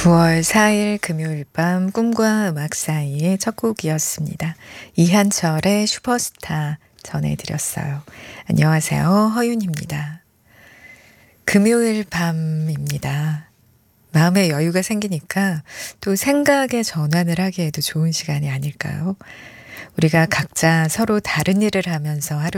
9월 4일 금요일 밤 꿈과 음악 사이의 첫 곡이었습니다. 이한철의 슈퍼스타 전해드렸어요. 안녕하세요. 허윤입니다. 금요일 밤입니다. 마음의 여유가 생기니까 또 생각의 전환을 하기에도 좋은 시간이 아닐까요? 우리가 각자 서로 다른 일을 하면서 하루